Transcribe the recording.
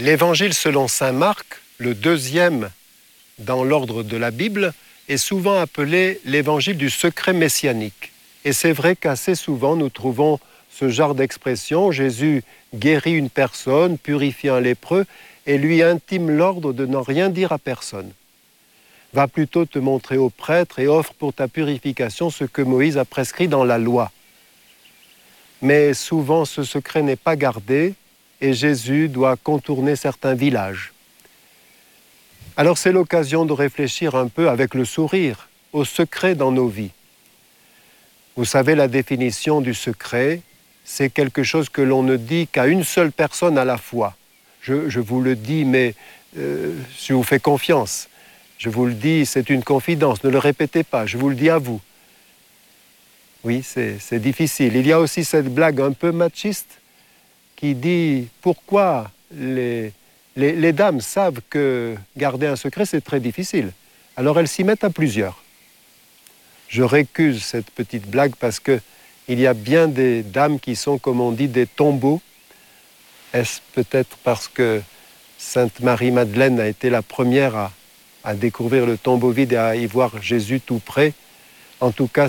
L'Évangile selon saint Marc, le deuxième dans l'ordre de la Bible, est souvent appelé l'Évangile du secret messianique. Et c'est vrai qu'assez souvent nous trouvons ce genre d'expression. Jésus guérit une personne, purifie un lépreux et lui intime l'ordre de n'en rien dire à personne. Va plutôt te montrer au prêtre et offre pour ta purification ce que Moïse a prescrit dans la loi. Mais souvent ce secret n'est pas gardé et Jésus doit contourner certains villages. Alors c'est l'occasion de réfléchir un peu avec le sourire au secret dans nos vies. Vous savez, la définition du secret, c'est quelque chose que l'on ne dit qu'à une seule personne à la fois. Je vous le dis, mais je vous fais confiance. Je vous le dis, c'est une confidence, ne le répétez pas, je vous le dis à vous. Oui, c'est difficile. Il y a aussi cette blague un peu machiste qui dit pourquoi les dames savent que garder un secret, c'est très difficile. Alors elles s'y mettent à plusieurs. Je récuse cette petite blague parce qu'il y a bien des dames qui sont, comme on dit, des tombeaux. Est-ce peut-être parce que Sainte Marie-Madeleine a été la première à découvrir le tombeau vide et à y voir Jésus tout près? En tout cas,